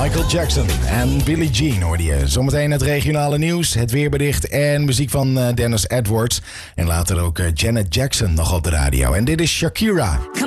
Michael Jackson en Billie Jean hoorde je. Zometeen het regionale nieuws, het weerbericht en muziek van Dennis Edwards. En later ook Janet Jackson nog op de radio. En dit is Shakira.